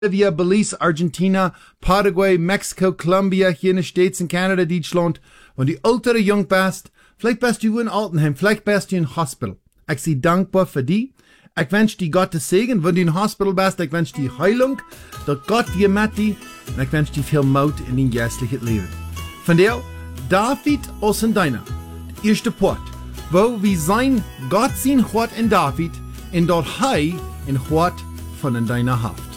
Bolivia, Belize, Argentina, Paraguay, Mexico, Colombia, hier in den States, in Canada, Deutschland. Wenn du ältere Jung bist, vielleicht bist du in Altenheim, vielleicht bist du in Hospital. Ich bin dankbar für die. Ich wünsche dir Gottes Segen, wenn du in Hospital bist. Ich wünsche dir Heilung, dass Gott dir mit dir. Und ich wünsche dir viel Mut in dein geistliches Leben. Von der David aus in deiner, der erste Port, wo wir sein Gott sein Hort in David, in dort Hei in Hort von in deiner Haft.